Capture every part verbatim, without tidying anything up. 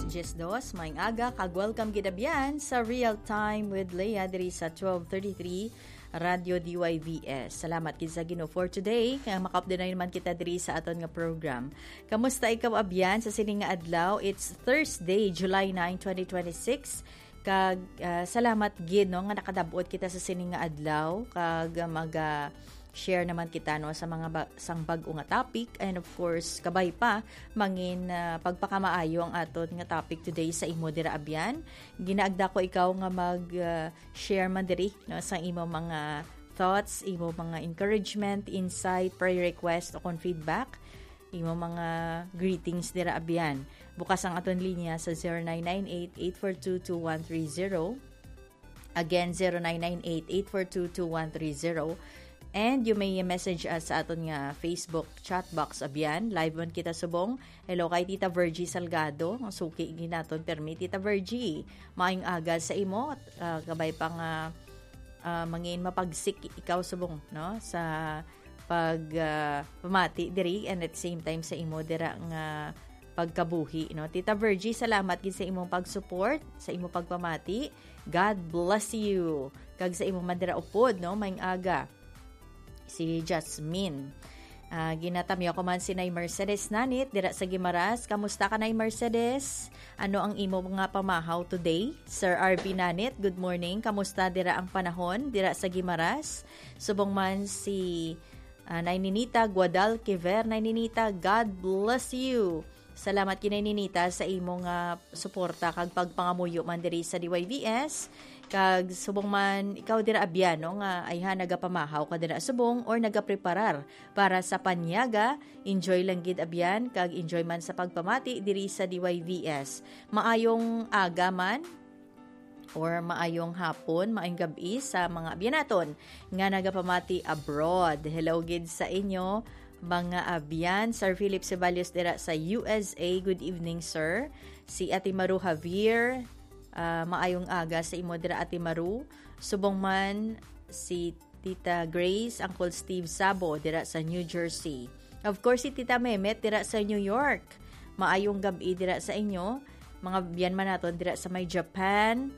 Jess Dos, maing aga, kag-welcome gidabyan sa Real Time with Leah diri sa twelve thirty-three Radio D Y V S. Salamat gid sa Ginoo for today. Kaya maka-update na naman kita diri sa aton nga program. Kamusta ikaw abyan sa sining nga adlaw? It's Thursday, July ninth, twenty twenty-six. Kag uh, salamat gid no nga nakadabot kita sa sining nga adlaw kag maga share naman kita no sa mga ba- sang bag-o nga topic, and of course kabay pa mangin uh, pagpakamaayo ang aton nga topic today sa imo dira abyan. Ginaagda ko ikaw nga mag uh, share man diri no sa imo mga thoughts, imo mga encouragement, insight, prayer request o kon feedback, imo mga greetings dira abyan. Bukas ang aton linya sa zero nine nine eight, eight four two, two one three zero. Again, zero nine nine eight, eight four two, two one three zero. And you may message us sa aton nga Facebook chat box abyan. Live man kita subong. Hello kay Tita Virgie Salgado. Ang suki ginaton permi Tita Virgie. Maayong aga sa imo at uh, kabay pa nga uh, mangin mapagsik ikaw subong no sa pag uh, pamati diri, and at the same time sa imo dira nga pagkabuhi no. Tita Virgie, salamat gid sa imong pag-support, sa imong pagpamati. God bless you. Kag sa imong madira upod no maayong aga. Si Jasmine. Uh, ginatamyo ko man si Nay Mercedes Nanit, dira sa Gimaras. Kamusta ka, Nay Mercedes? Ano ang imo nga pamahaw today? Sir R V Nanit, good morning. Kamusta dira ang panahon? Dira sa Gimaras. Subong man si uh, Nay Ninita Guadalquiver. Nay Ninita, God bless you. Salamat kinay Ninita sa imong uh, suporta kag pagpangamuyo man diri sa D Y V S. Kag subong man ikaw dira abyan no nga ayha nagapamahaw ka dira subong or nagapreparar para sa panyaga, enjoy lang gid abyan kag enjoy man sa pagpamati diri sa D Y V S. Maayong aga man or maayong hapon, maayong gabi sa mga abyan nga nagapamati abroad. Hello gid sa inyo mga abyan. Sir Philip Ceballos dira sa U S A, good evening sir. Si Ate Maru Javier, Uh, maayong aga sa imo dira Ate Maru. Subong man si Tita Grace, Uncle Steve Sabo dira sa New Jersey. Of course si Tita Mehmet dira sa New York. Maayong gabi dira sa inyo. Mga biyan man naton dira sa may Japan,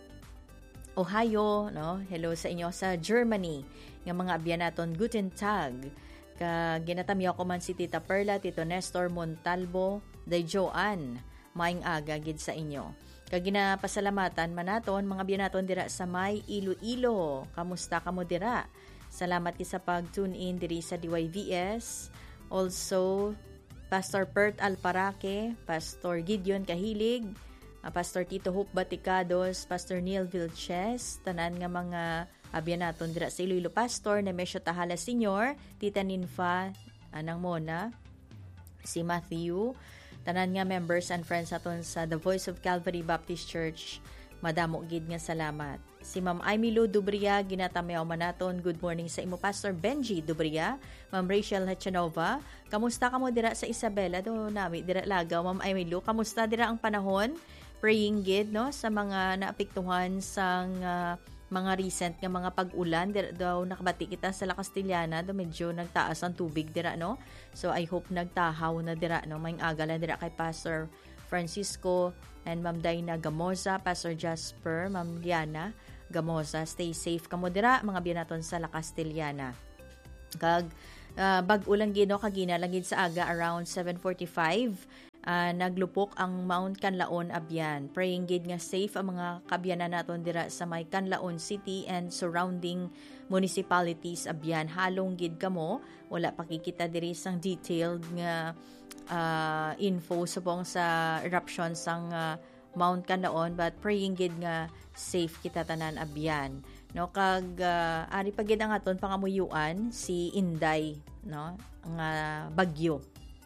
Ohio, no? Hello sa inyo sa Germany. Nga mga biyan naton guten tag. Ka ginatamyo ko man si Tita Perla, Tito Nestor Montalvo, Day Joanne. Maayong aga gid sa inyo. Kag ginapasalamatan man naton mga biyanaton dira sa may Iloilo. Kamusta kamo dira? Salamat ki sa pag-tune in diri sa D Y V S. Also Pastor Pert Alparaque, Pastor Gideon Kahilig, uh, Pastor Tito Hope Baticados, Pastor Neil Vilches, tanan nga mga abiyanaton dira sa Iloilo. Pastor Nemesio Tahala Senior, Tita Ninfa anang Mona, si Matthew, tanan nga members and friends aton sa The Voice of Calvary Baptist Church, madamo gid nga salamat. Si Ma'am Aimilo Dubria, ginatamyaw man naton, good morning sa imo Pastor Benji Dubria. Ma'am Rachel Hachanova, kamusta kamo dira sa Isabela do nami dira Lagaw. Ma'am Aimilo, kamusta dira ang panahon? Praying gid no sa mga naapektuhan sang uh, mga recent nga mga pag-ulan dira daw nakabati kita sa La Castellana do medyo nagtaas ang tubig dira no. So I hope nagtahaw na dira no. Maayong aga lang dira kay Pastor Francisco and Ma'am Dina Gamoza, Pastor Jasper, Ma'am Liana Gamoza. Stay safe kamo dira mga biyanaton sa La Castellana. Kag uh, bag-ulang gid no kagina lang gid sa aga around seven forty-five. Uh, naglupok ang Mount Canlaon abyan. Praying gid nga safe ang mga kabyanan naton dira sa may Canlaon City and surrounding municipalities abyan. Halong gid kamo, wala pakikita diri sang detailed nga uh, info subong sa eruption sang uh, Mount Canlaon, but praying gid nga safe kita tanan abyan. No kag uh, ari pa gid ang aton pangamuyuan si Inday no nga bagyo.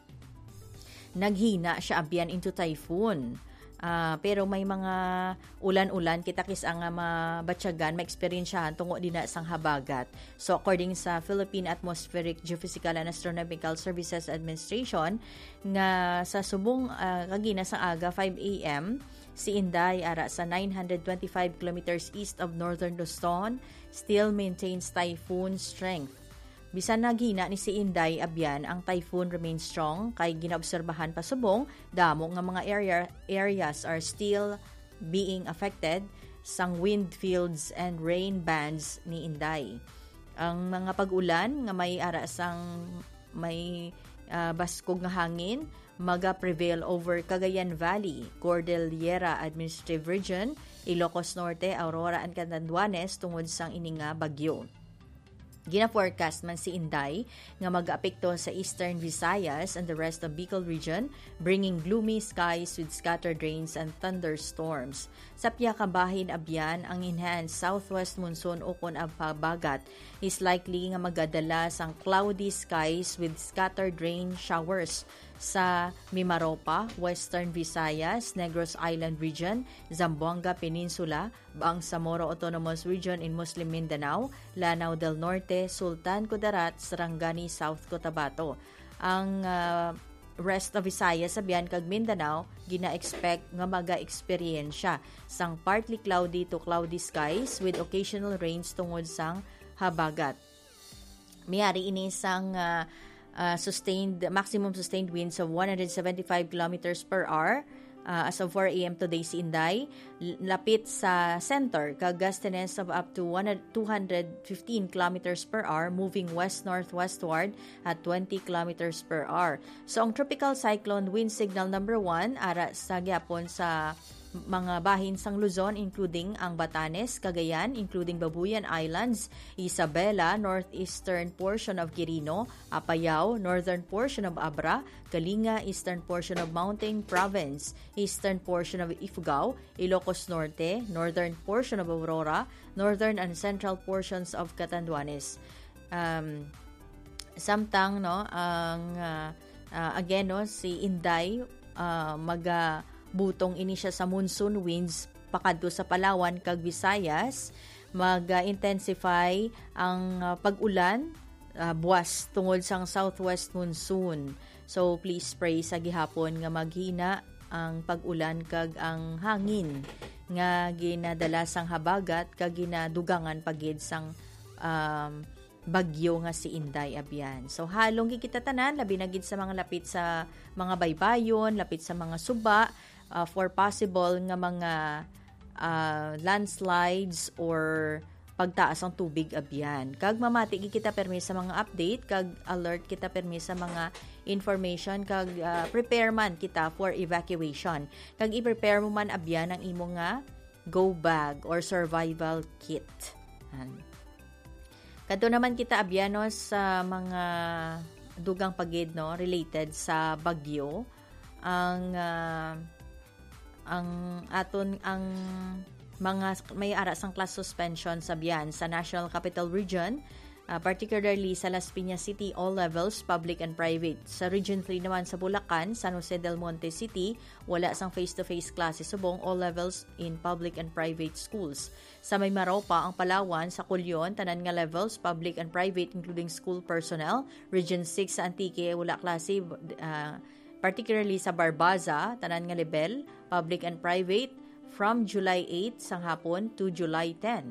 Naghina siya abyan into typhoon. Uh, pero may mga ulan-ulan kita kis ang uh, mabatyagan, ma-experiensyahan tungo din na sang habagat. So according sa Philippine Atmospheric Geophysical and Astronomical Services Administration nga sa subong uh, kagina sang aga five a.m. si Inday ara sa nine hundred twenty-five kilometers east of northern Luzon still maintains typhoon strength. Bisan naghina ni si Inday abyan, ang typhoon remains strong kay ginaobserbahan pa subong damo nga mga area areas are still being affected sang wind fields and rain bands ni Inday. Ang mga pag-ulan nga may ara sang may uh, baskog nga hangin maga-prevail over Cagayan Valley, Cordillera Administrative Region, Ilocos Norte, Aurora and Catanduanes tungod sang ini nga bagyo. Gina-forecast man si Inday nga mag-apekto sa Eastern Visayas and the rest of Bicol region, bringing gloomy skies with scattered rains and thunderstorms. Sa piyakabahin abyan, ang enhanced southwest monsoon ukon ang pabagat is likely nga magadala sang cloudy skies with scattered rain showers sa Mimaropa, Western Visayas, Negros Island Region, Zamboanga Peninsula, Bangsamoro Autonomous Region in Muslim Mindanao, Lanao del Norte, Sultan Kudarat, Sarangani, South Cotabato. Ang uh, rest of Visayas sabihan kag Mindanao gina-expect nga maga-eksperyensya sang partly cloudy to cloudy skies with occasional rains tungod sang habagat. Miyari ini sang uh, Uh, sustained maximum sustained winds of one hundred seventy-five kilometers per hour uh, as of four a.m. today si Inday lapit sa center kag gustiness of up to two hundred fifteen kilometers per hour moving west northwestward at twenty kilometers per hour. So ang tropical cyclone wind signal number one ara sa gyapon sa mga bahin sang Luzon including ang Batanes, Cagayan, including Babuyan Islands, Isabela, northeastern portion of Quirino, Apayao, northern portion of Abra, Kalinga, eastern portion of Mountain Province, eastern portion of Ifugao, Ilocos Norte, northern portion of Aurora, northern and central portions of Catanduanes. Um, samtang no ang uh, uh, again no si Inday uh, maga butong ini siya sa monsoon winds pakadto sa Palawan kag Visayas, mag-intensify ang uh, pag-ulan uh, buwas tungod sang southwest monsoon. So please pray sa gihapon nga maghina ang pag-ulan kag ang hangin nga ginadala sang habagat kag ginadugangan pagid sang um, bagyo nga si Inday abyan. So halong gikita tanan labi na gid sa mga lapit sa mga baybayon, lapit sa mga suba, Uh, for possible nga mga uh, landslides or pagtaas ang tubig abyan. Kag mamati kita permi sa mga update, kag alert kita permi sa mga information, kag uh, prepare man kita for evacuation. Kag i-prepare mo man abyan ang imo nga go bag or survival kit. Kadto naman kita abyan no, sa mga dugang pagid no related sa bagyo. Ang uh, ang aton ang mga may ara sang class suspension sabiyan sa National Capital Region, uh, particularly sa Las Piñas City, all levels, public and private. Sa Region three naman sa Bulacan, San Jose del Monte City, wala sang face-to-face classes subong, all levels in public and private schools. Sa Mimaropa, ang Palawan, sa Culion, tanan nga levels, public and private including school personnel. Region six sa Antique, wala klase, uh, particularly sa Barbaza, tanan nga level, public and private, from July eighth sang hapon to July tenth.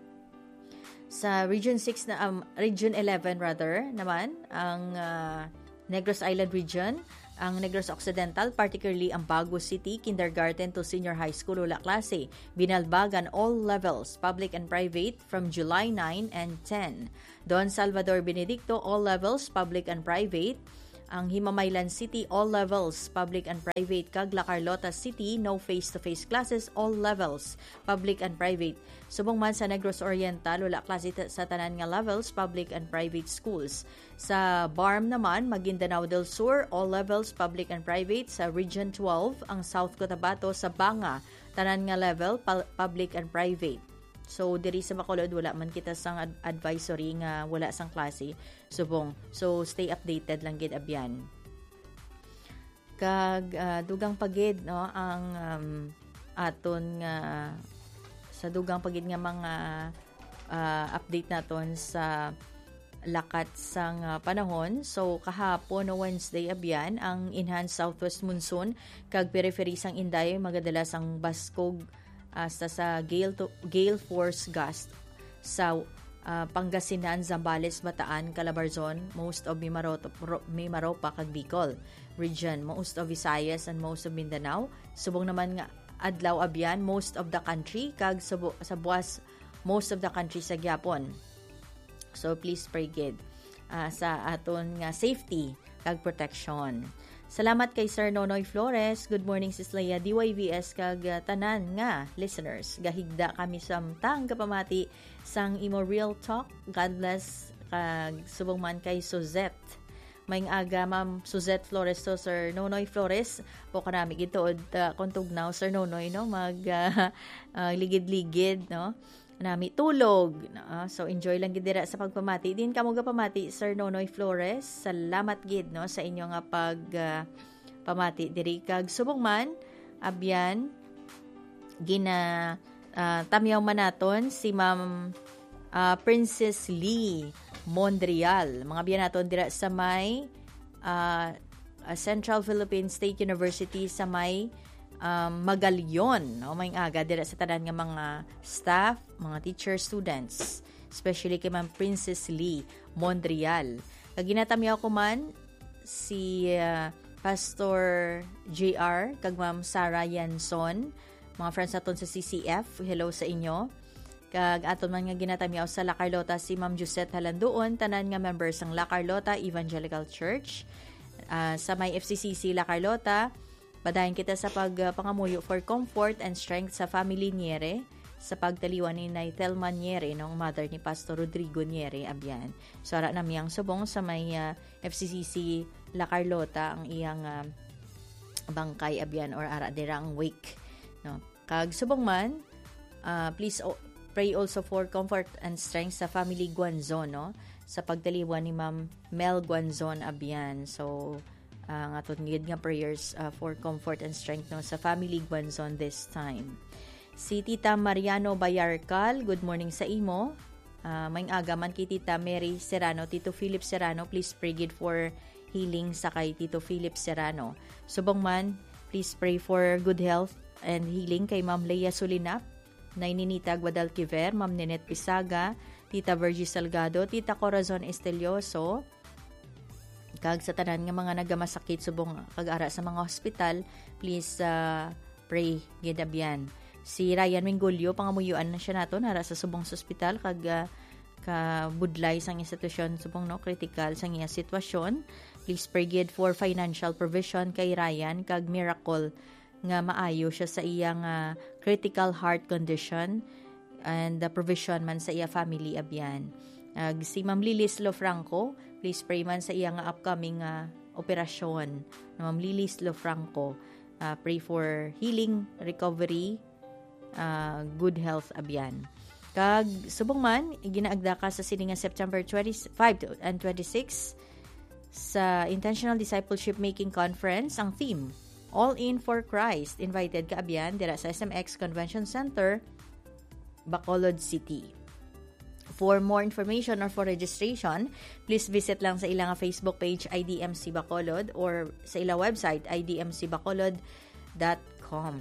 Sa Region six na um, Region eleven rather naman ang uh, Negros Island Region, ang Negros Occidental, particularly ang Baguio City, kindergarten to senior high school wala klase. Binalbagan all levels, public and private, from July ninth and tenth. Don Salvador Benedicto, all levels, public and private. Ang Himamaylan City, all levels, public and private. Kag La Carlota City, no face-to-face classes, all levels, public and private. Subong man sa Negros Oriental, wala klase sa tanan nga levels, public and private schools. Sa B A R M naman, Maguindanao del Sur, all levels, public and private. Sa Region twelve, ang South Cotabato, sa Banga, tanan nga level, public and private. So, diri sa Bacolod, wala man kita sang ad- advisory nga wala sang klase. Subong. So, stay updated lang gid abyan. Kag uh, dugang pagid no ang um, aton nga uh, sa dugang pagid nga mga uh, update naton sa lakat sang uh, panahon. So kahapon no Wednesday abyan ang enhanced southwest monsoon kag periphery sang Inday magadala sang baskog hasta sa gale to, gale force gust sa uh, Pangasinan, Zambales, Bataan, Calabarzon, most of Mimaropa, Mimaropa kag Bicol region, most of Visayas and most of Mindanao. Subong naman nga adlaw abyan most of the country kag sa, sa buwas most of the country sa Gyapon. So please pray gid uh, sa aton nga safety kag protection. Salamat kay Sir Nonoy Flores. Good morning sis Leia, D Y V S kag uh, tanan nga listeners. Gahigda kami samtang kapamati sang imo real talk. God bless kag subong man kay Suzette. Maing aga Ma'am Suzette Flores to Sir Nonoy Flores. Po kanami gituod uh, kontugnaw Sir Nonoy no mag uh, uh, ligid-ligid no. Nami tulog. No? So enjoy lang gid dira sa pagpamati. Din kamo ga pamati Sir Nonoy Flores. Salamat gid no sa inyo nga pag uh, pamati diri kag subong man abyan gina uh, tamyaw manaton si Ma'am uh, Princess Lee Mondrial. Mga biyan naton dira sa may uh, Central Philippine State University sa may Um, Magalyon, no? May aga dira sa tanan nga mga staff, mga teachers, students, especially kay Ma'am Princess Lee Mondrial. Kag ginatamyaw ko man si uh, Pastor J R kag Ma'am Sarah Yanson, mga friends naton sa C C F. Hello sa inyo. Kag aton man nga ginatamyaw sa La Carlota si Ma'am Josette Halanduon, tanan nga members ng La Carlota Evangelical Church. Uh, sa may F C C C La Carlota, padayon kita sa pagpangamuyo for comfort and strength sa family Niere, sa pagtaliwan ni Nay Thelma Niere, nung mother ni Pastor Rodrigo Niere, abyan. So, ara namiyang subong sa may uh, F C C C La Carlota, ang iyang uh, bangkay, abyan, or ara dirang wake. No? Kag subong man, uh, please o- pray also for comfort and strength sa family Guanzon, no? Sa pagtaliwan ni Ma'am Mel Guanzon, abyan. So, ang uh, aton gid nga prayers uh, for comfort and strength no sa family Guanzon this time. Si Tita Mariano Bayarcal, good morning sa imo. Uh, may aga man kay Tita Mary Serrano, Tito Philip Serrano, please pray gid for healing sa kay Tito Philip Serrano. Subong man, please pray for good health and healing kay Ma'am Leia Sulinap, Nay Ninita Guadalquiver, Ma'am Ninette Pisaga, Tita Virgie Salgado, Tita Corazon Estelioso, kag sa tanan nga mga nagamasakit subong kag-ara sa mga hospital, please uh, pray gidabyan. Si Ryan Mingulio, pangamuyuan na siya nato nara sa subong hospital kag uh, kabudlay sang institusyon subong no critical sang iya sitwasyon. Please pray gid for financial provision kay Ryan kag miracle nga maayo siya sa iyang uh, critical heart condition and the provision man sa iya family abyan. Uh, si Ma'am Lilis Lofranco, please pray man sa iyang upcoming uh, operasyon. Ma'am Lilis Lofranco, uh, pray for healing, recovery, uh, good health abyan. Kag subong man ginaagda ka sa sininga September twenty-fifth and twenty-sixth sa Intentional Discipleship Making Conference, ang theme All In for Christ. Invited ka abyan dira sa S M X Convention Center, Bacolod City. For more information or for registration, please visit lang sa ilang Facebook page I D M C Bacolod or sa ilang website I D M C bacolod dot com.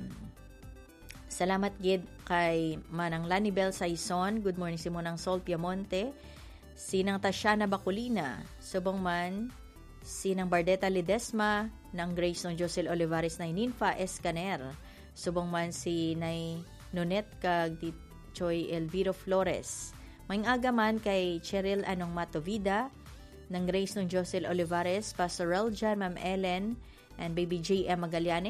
Salamat gid kay Manang Lanibel Saison. Good morning si Munang Sol Piamonte. Sinang Tatiana Bacolina. Subong man sinang Bardeta Ledesma, ng Grace ng Josel Olivares na Ninfa Escaner. Subong man si Nay Nonet kag Choy Elviro Flores. Maing aga man kay Cheryl Anong Matovida, ng Grace ng Josel Olivares, Pastor Reljan, Ma'am Ellen, and Baby J M Magallanes.